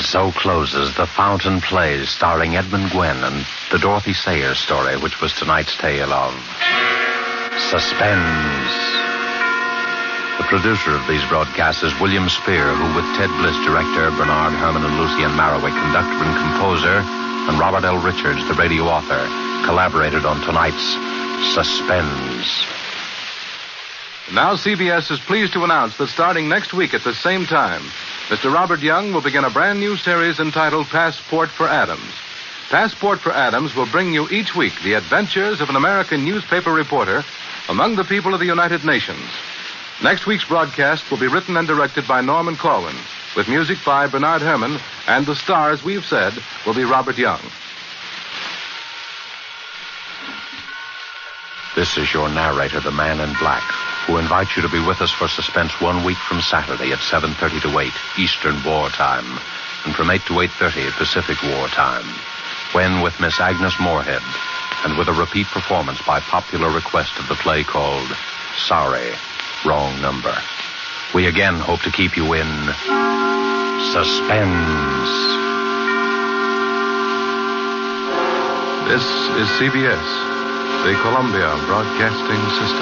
so closes The Fountain Plays, starring Edmund Gwenn and the Dorothy Sayers story, which was tonight's tale of suspense. The producer of these broadcasts is William Spear, who with Ted Bliss, director, Bernard Herrmann and Lucien Marowik, conductor and composer, and Robert L. Richards, the radio author, collaborated on tonight's Suspense. Now CBS is pleased to announce that starting next week at the same time, Mr. Robert Young will begin a brand new series entitled Passport for Adams. Passport for Adams will bring you each week the adventures of an American newspaper reporter among the people of the United Nations. Next week's broadcast will be written and directed by Norman Corwin, with music by Bernard Herrmann, and the stars, we've said, will be Robert Young. This is your narrator, the Man in Black, who invites you to be with us for Suspense 1 week from Saturday at 7:30 to 8 Eastern War Time, and from 8 to 8:30 Pacific War Time, when with Miss Agnes Moorehead, and with a repeat performance by popular request of the play called Sorry, Wrong Number. We again hope to keep you in suspense. This is CBS, the Columbia Broadcasting System.